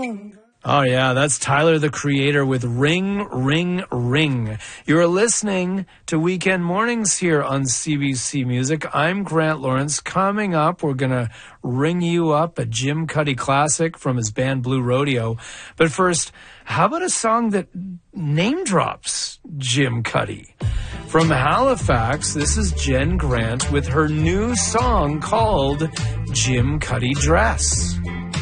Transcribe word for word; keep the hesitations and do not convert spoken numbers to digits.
Oh, yeah, that's Tyler, the Creator, with Ring, Ring, Ring. You're listening to Weekend Mornings here on C B C Music. I'm Grant Lawrence. Coming up, we're going to ring you up a Jim Cuddy classic from his band Blue Rodeo. But first, how about a song that name drops Jim Cuddy? From Halifax, this is Jen Grant with her new song called Jim Cuddy Dress.